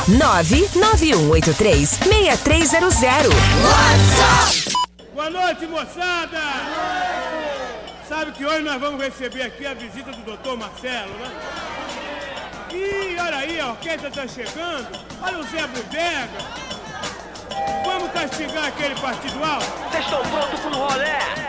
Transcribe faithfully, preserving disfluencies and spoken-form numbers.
nove nove um oito três, seis três zero zero. Boa noite, moçada! Sabe que hoje nós vamos receber aqui a visita do doutor Marcelo, né? E olha aí, a orquestra tá chegando. Olha o Zé Bodega. Vamos castigar aquele partido alto? Vocês estão prontos pro rolê?